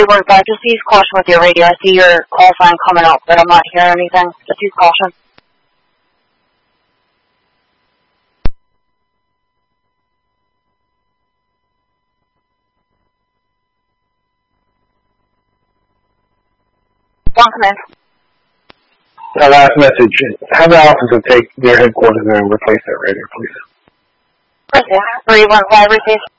315, just use caution with your radio. I see your call sign coming up, but I'm not hearing anything. Just use caution. One command. The last message. Have the officer take their headquarters and replace that radio, please. 315, receive.